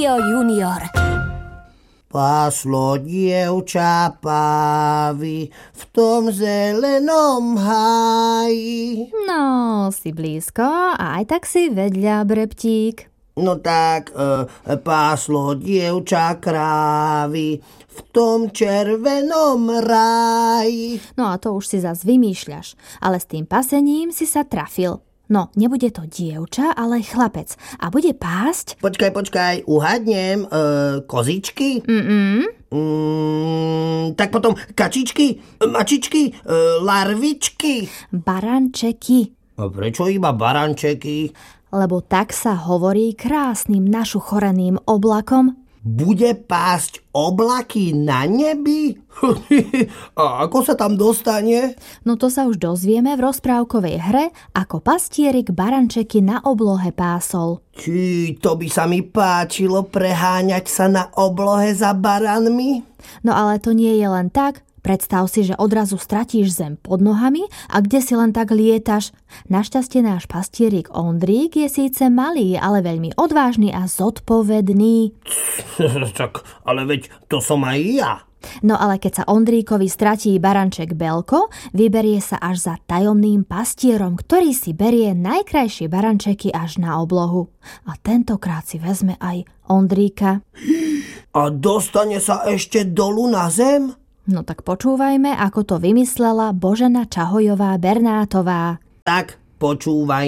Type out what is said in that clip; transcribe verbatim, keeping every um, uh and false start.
Mário junior. Páslo dievča pávy v tom zelenom háji. No, si blízko a aj tak si vedľa, Breptík. No tak, e, páslo dievča krávy v tom červenom ráji. No a to už si zas vymýšľaš, ale s tým pasením si sa trafil. No, nebude to dievča, ale chlapec. A bude pásť... Počkaj, počkaj, uhadnem. E, kozičky? Mm-mm. Mm, tak potom kačičky, mačičky, e, larvičky. Barančeky. A prečo iba barančeky? Lebo tak sa hovorí krásnym našuchoreným oblakom. Bude pásť oblaky na nebi? A ako sa tam dostane? No to sa už dozvieme v rozprávkovej hre, ako pastierik barančeky na oblohe pásol. Či to by sa mi páčilo preháňať sa na oblohe za baranmi? No ale to nie je len tak. Predstav si, že odrazu stratíš zem pod nohami a kde si len tak lietaš. Našťastie náš pastierik Ondrík je síce malý, ale veľmi odvážny a zodpovedný. Tak, ale veď to som aj ja. No ale keď sa Ondríkovi stratí baranček Belko, vyberie sa až za tajomným pastierom, ktorý si berie najkrajšie barančeky až na oblohu. A tentokrát si vezme aj Ondríka. A dostane sa ešte dolu na zem? No tak počúvajme, ako to vymyslela Božena Čahojová Bernátová. Tak počúvaj.